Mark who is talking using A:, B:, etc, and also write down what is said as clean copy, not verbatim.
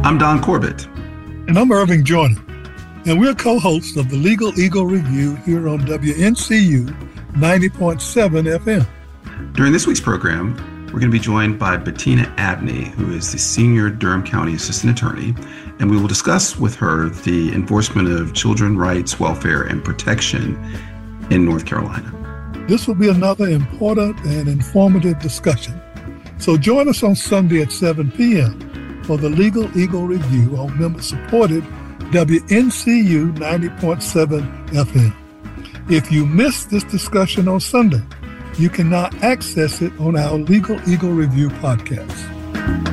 A: I'm Don Corbett.
B: And I'm Irving Joyner. And we're co-hosts of the Legal Eagle Review here on WNCU 90.7 FM.
A: During this week's program, we're going to be joined by Bettina Abney, who is the Senior Durham County Assistant Attorney, and we will discuss with her the enforcement of children's rights, welfare, and protection in North Carolina.
B: This will be another important and informative discussion. So join us on Sunday at 7 p.m. for the Legal Eagle Review on member-supported WNCU 90.7 FM. If you missed this discussion on Sunday, you can now access it on our Legal Eagle Review podcast.